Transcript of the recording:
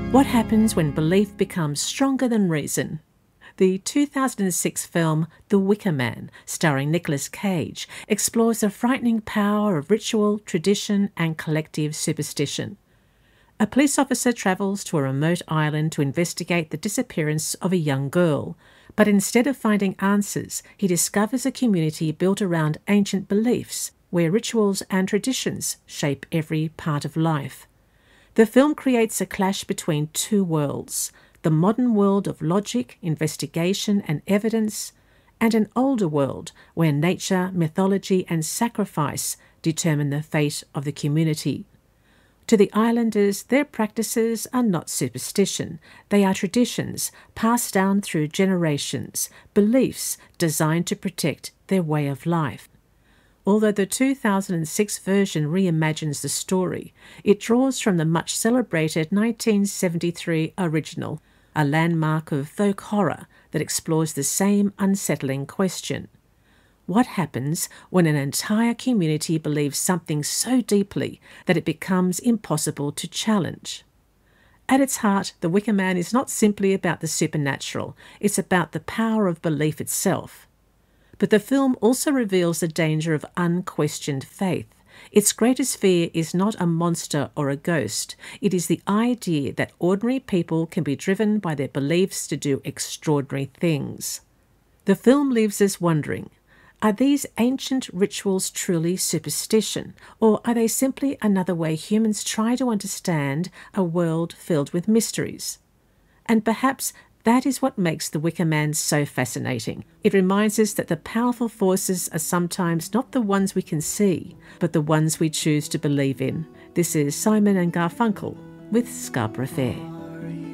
What happens when belief becomes stronger than reason? The 2006 film The Wicker Man, starring Nicolas Cage, explores the frightening power of ritual, tradition and collective superstition. A police officer travels to a remote island to investigate the disappearance of a young girl, but instead of finding answers, he discovers a community built around ancient beliefs, where rituals and traditions shape every part of life. The film creates a clash between two worlds: the modern world of logic, investigation and evidence, and an older world where nature, mythology and sacrifice determine the fate of the community. To the islanders, their practices are not superstition. They are traditions passed down through generations, beliefs designed to protect their way of life. Although the 2006 version reimagines the story, it draws from the much celebrated 1973 original, a landmark of folk horror that explores the same unsettling question. What happens when an entire community believes something so deeply that it becomes impossible to challenge? At its heart, The Wicker Man is not simply about the supernatural, it's about the power of belief itself. But the film also reveals the danger of unquestioned faith. Its greatest fear is not a monster or a ghost. It is the idea that ordinary people can be driven by their beliefs to do extraordinary things. The film leaves us wondering, are these ancient rituals truly superstition, or are they simply another way humans try to understand a world filled with mysteries? And perhaps that is what makes The Wicker Man so fascinating. It reminds us that the powerful forces are sometimes not the ones we can see, but the ones we choose to believe in. This is Simon and Garfunkel with Scarborough Fair.